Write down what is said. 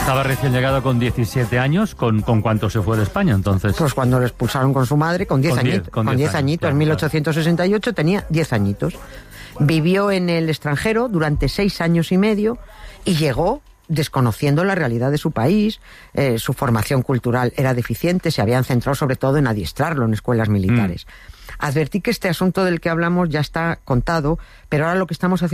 Estaba recién llegado con 17 años. ¿Con cuánto se fue de España entonces? Pues cuando lo expulsaron con su madre, con 10 añitos. Con 10 añitos, claro, en 1868 tenía 10 añitos. Vivió en el extranjero durante 6 años y medio y llegó desconociendo la realidad de su país. Su formación cultural era deficiente, se habían centrado sobre todo en adiestrarlo en escuelas militares. Advertí que este asunto del que hablamos ya está contado, pero ahora lo que estamos haciendo